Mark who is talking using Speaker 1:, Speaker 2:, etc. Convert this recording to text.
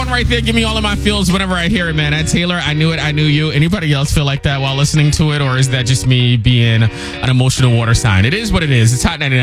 Speaker 1: right there. Give me all of my feels whenever I hear it, man. At Taylor, I knew it. I knew you. Anybody else feel like that while listening to it? Or is that just me being an emotional water sign? It is what it is. It's Hot 99.